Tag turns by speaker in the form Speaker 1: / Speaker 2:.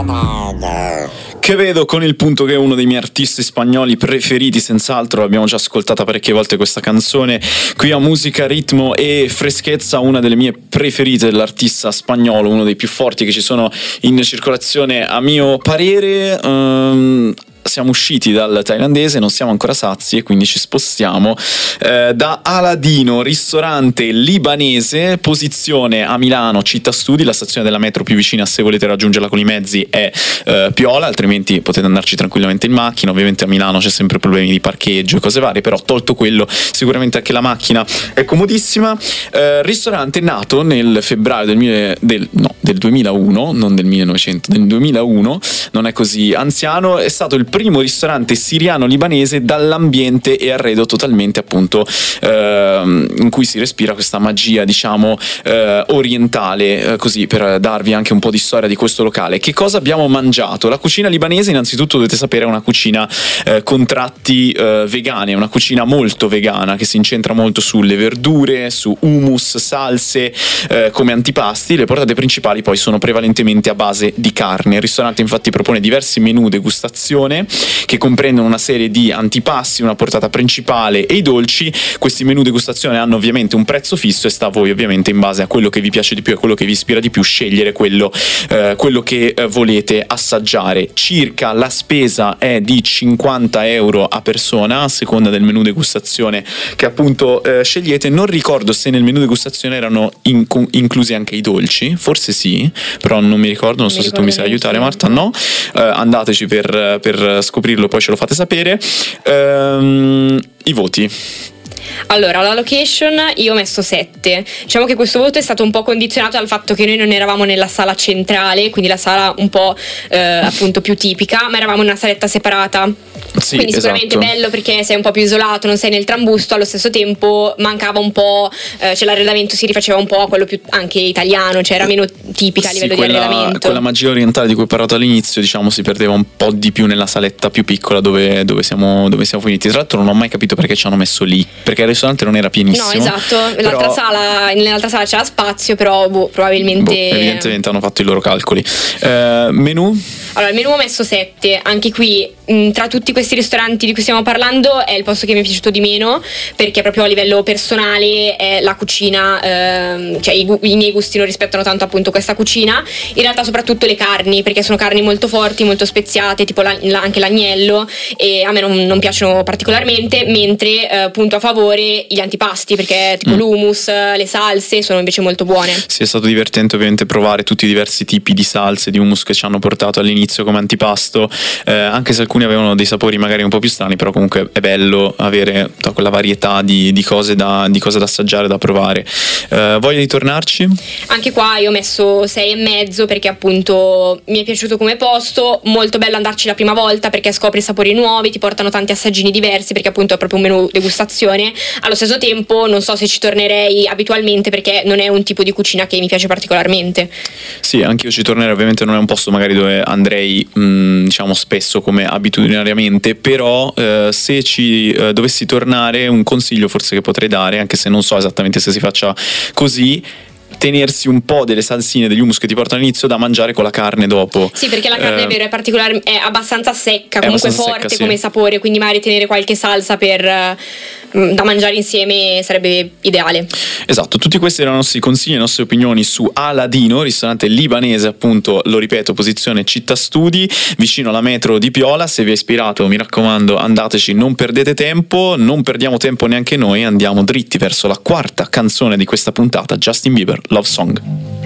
Speaker 1: Che vedo con il punto che è uno dei miei artisti spagnoli preferiti, senz'altro. Abbiamo già ascoltata parecchie volte questa canzone. Qui a Musica, Ritmo e Freschezza, una delle mie preferite dell'artista spagnolo, uno dei più forti che ci sono in circolazione a mio parere. Siamo usciti dal thailandese, non siamo ancora sazi e quindi ci spostiamo da Aladino, ristorante libanese, posizione a Milano, Città Studi. La stazione della metro più vicina, se volete raggiungerla con i mezzi, è Piola, altrimenti potete andarci tranquillamente in macchina. Ovviamente a Milano c'è sempre problemi di parcheggio e cose varie, però tolto quello sicuramente anche la macchina è comodissima. Ristorante nato nel febbraio del 2001, non del 1900, del 2001, non è così anziano. È stato il primo ristorante siriano-libanese dall'ambiente e arredo totalmente appunto in cui si respira questa magia, diciamo, orientale, così per darvi anche un po' di storia di questo locale. Che cosa abbiamo mangiato? La cucina libanese, innanzitutto dovete sapere, è una cucina con tratti vegani, è una cucina molto vegana che si incentra molto sulle verdure, su hummus, salse come antipasti. Le portate principali poi sono prevalentemente a base di carne. Il ristorante infatti propone diversi menù degustazione che comprendono una serie di antipasti, una portata principale e i dolci. Questi menù degustazione hanno ovviamente un prezzo fisso e sta a voi, ovviamente, in base a quello che vi piace di più e quello che vi ispira di più, scegliere quello che volete assaggiare. Circa la spesa è di 50 euro a persona a seconda del menù degustazione che appunto scegliete. Non ricordo se nel menù degustazione erano inclusi anche i dolci, forse sì, però non mi ricordo, non so se tu mi sai aiutare, Marta. No? Andateci per scoprirlo, poi ce lo fate sapere. I voti.
Speaker 2: Allora, la location io ho messo 7. Diciamo che questo voto è stato un po' condizionato dal fatto che noi non eravamo nella sala centrale, quindi la sala un po' appunto più tipica, ma eravamo in una saletta separata.
Speaker 1: Sì,
Speaker 2: quindi sicuramente
Speaker 1: esatto.
Speaker 2: Bello perché sei un po' più isolato, non sei nel trambusto. Allo stesso tempo mancava un po', cioè l'arredamento si rifaceva un po' a quello più anche italiano, cioè era meno tipica a livello di arredamento.
Speaker 1: Quella magia orientale di cui ho parlato all'inizio, diciamo, si perdeva un po' di più nella saletta più piccola dove siamo finiti. Tra l'altro non ho mai capito perché ci hanno messo lì, perché il ristorante non era pienissimo.
Speaker 2: No, esatto, nell'altra sala c'era spazio, però probabilmente
Speaker 1: evidentemente hanno fatto i loro calcoli. Menù?
Speaker 2: Allora, il menù ho messo 7. Anche qui tra tutti questi ristoranti di cui stiamo parlando è il posto che mi è piaciuto di meno, perché proprio a livello personale è la cucina, cioè i miei gusti non rispettano tanto appunto questa cucina. In realtà soprattutto le carni, perché sono carni molto forti, molto speziate, tipo anche l'agnello, e a me non piacciono particolarmente, mentre punto a favore gli antipasti, perché tipo l'hummus, le salse sono invece molto buone.
Speaker 1: Sì, è stato divertente ovviamente provare tutti i diversi tipi di salse, di hummus che ci hanno portato all'inizio come antipasto, anche se alcuni avevano dei sapori magari un po' più strani, però comunque è bello avere tutta quella varietà di cose da assaggiare, da provare. Voglia di tornarci?
Speaker 2: Anche qua io ho messo 6,5 perché appunto mi è piaciuto come posto, molto bello andarci la prima volta perché scopri sapori nuovi, ti portano tanti assaggini diversi perché appunto è proprio un menù degustazione. Allo stesso tempo non so se ci tornerei abitualmente perché non è un tipo di cucina che mi piace particolarmente.
Speaker 1: Sì, anche io ci tornerei, ovviamente non è un posto magari dove andrei diciamo spesso come abitudinariamente, però se ci dovessi tornare, un consiglio forse che potrei dare, anche se non so esattamente se si faccia così, tenersi un po' delle salsine, degli hummus che ti portano all'inizio da mangiare con la carne dopo.
Speaker 2: Sì, perché la carne è vero, è abbastanza secca, comunque
Speaker 1: abbastanza
Speaker 2: forte
Speaker 1: secca, sì,
Speaker 2: come sapore, quindi magari tenere qualche salsa da mangiare insieme sarebbe ideale.
Speaker 1: Esatto, tutti questi erano i nostri consigli, le nostre opinioni su Aladino, ristorante libanese, appunto, lo ripeto, posizione Città Studi, vicino alla metro di Piola. Se vi è ispirato, mi raccomando, andateci, non perdete tempo, non perdiamo tempo neanche noi, andiamo dritti verso la quarta canzone di questa puntata, Justin Bieber, Love Song.